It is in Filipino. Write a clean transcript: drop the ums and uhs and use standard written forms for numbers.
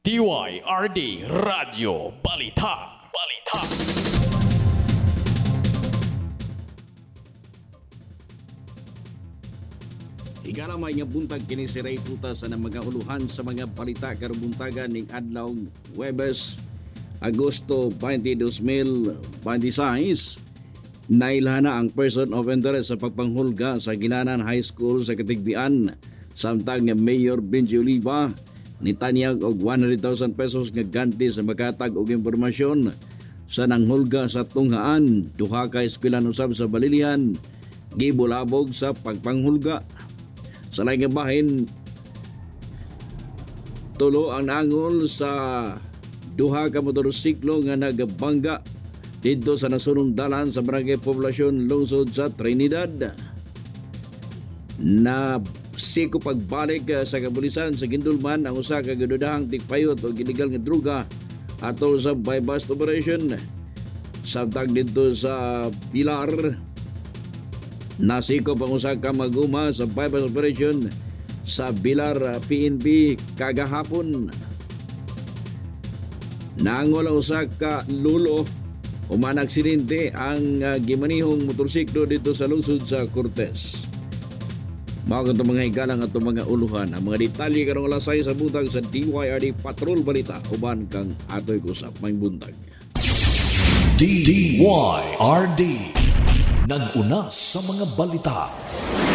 DYRD Radyo Balita. Igaramay nga buntag kini si Ray Tuta sa mga uluhan sa mga balita karong buntagan ning adlaw Huwebes, Agosto 20, 2026. Nailhana ang person of interest sa pagpanghulga sa Ginanan High School sa Katigbian. Samtang nga Mayor Benji Oliva nitanyag og 100,000 pesos nga ganti sa makatag og impormasyon sa nanghulga sa tunghaan. Duha ka eskwelahan usab sa Balilihan gibulabog sa pagpanghulga. Sa laing bahin, tulo ang naangol sa duha ka motorsiklo nga nagabangga dito sa nasunong dalan sa Barangay Poblasyon, lungsod sa Trinidad. Na siko pagbalik sa kapulisan sa Gindulman ang usa ka gadudahang tigpayot o illegal nga droga atol sa buy-bust operation. Samtang dito sa Pilar, nasiko pang usa ka maguma sa buy-bust operation sa Pilar PNP kagahapon. Nangol ang usa ka lulo o manaksidente ang gimanihong motorsiklo dito sa lungsod sa Cortez. Mga itong mga higalang at mga uluhan ang mga detalye karong lasay sa buntag sa DYRD Patrol Balita uban kang atoy kusap may buntag. DYRD nag-una sa mga balita.